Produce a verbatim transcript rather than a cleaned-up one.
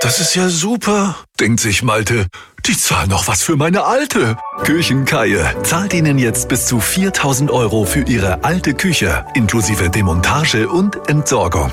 das ist ja super, denkt sich Malte. Die zahlen noch was für meine alte. Küchenkaie zahlt Ihnen jetzt bis zu viertausend Euro für Ihre alte Küche, inklusive Demontage und Entsorgung.